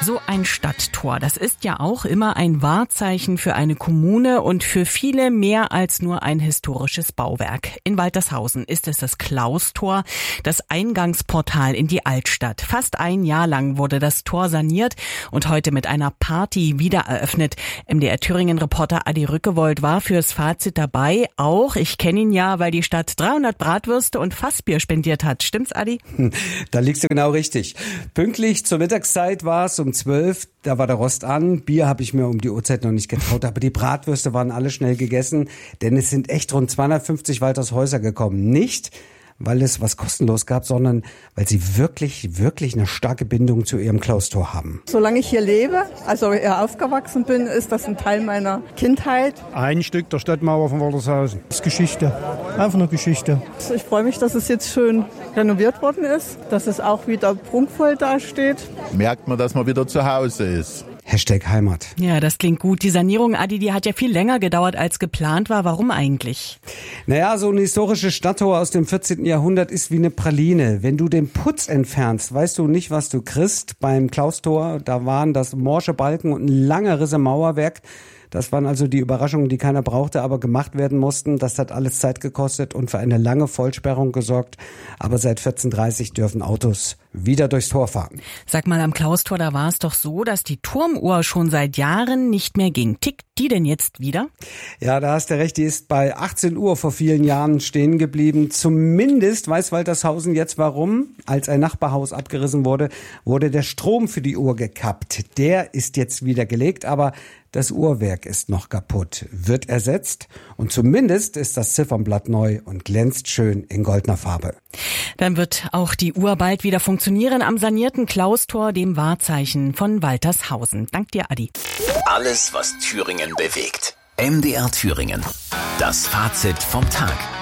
So ein Stadttor, das ist ja auch immer ein Wahrzeichen für eine Kommune und für viele mehr als nur ein historisches Bauwerk. In Waltershausen ist es das Klaustor, das Eingangsportal in die Altstadt. Fast ein Jahr lang wurde das Tor saniert und heute mit einer Party wiedereröffnet. MDR Thüringen-Reporter Adi Rückewold war fürs Fazit dabei. Auch, ich kenne ihn ja, weil die Stadt 300 Bratwürste und Fassbier spendiert hat. Stimmt's, Adi? Da liegst du genau richtig. Pünktlich zur Mittagszeit war es um 12, da war der Rost an. Bier habe ich mir um die Uhrzeit noch nicht getraut, aber die Bratwürste waren alle schnell gegessen, denn es sind echt rund 250 Waltershäuser gekommen. Nicht, weil es was kostenlos gab, sondern weil sie wirklich eine starke Bindung zu ihrem Klaustor haben. Solange ich hier lebe, also hier aufgewachsen bin, ist das ein Teil meiner Kindheit. Ein Stück der Stadtmauer von Waltershausen. Das ist Geschichte, einfach nur Geschichte. Ich freue mich, dass es jetzt schön renoviert worden ist, dass es auch wieder prunkvoll dasteht. Merkt man, dass man wieder zu Hause ist. #Heimat. Ja, das klingt gut. Die Sanierung, Adi, die hat ja viel länger gedauert, als geplant war. Warum eigentlich? Naja, so ein historisches Stadttor aus dem 14. Jahrhundert ist wie eine Praline. Wenn du den Putz entfernst, weißt du nicht, was du kriegst. Beim Klaustor, da waren das morsche Balken und ein langer Riss im Mauerwerk. Das waren also die Überraschungen, die keiner brauchte, aber gemacht werden mussten. Das hat alles Zeit gekostet und für eine lange Vollsperrung gesorgt. Aber seit 14:30 dürfen Autos wieder durchs Tor fahren. Sag mal, am Klaustor, da war es doch so, dass die Turmuhr schon seit Jahren nicht mehr ging. Tickt die denn jetzt wieder? Ja, da hast du recht, die ist bei 18 Uhr vor vielen Jahren stehen geblieben. Zumindest weiß Waltershausen jetzt warum. Als ein Nachbarhaus abgerissen wurde, wurde der Strom für die Uhr gekappt. Der ist jetzt wieder gelegt, aber das Uhrwerk ist noch kaputt, wird ersetzt und zumindest ist das Ziffernblatt neu und glänzt schön in goldener Farbe. Dann wird auch die Uhr bald wieder funktionieren am sanierten Klaustor, dem Wahrzeichen von Waltershausen. Dank dir, Adi. Alles, was Thüringen bewegt. MDR Thüringen. Das Fazit vom Tag.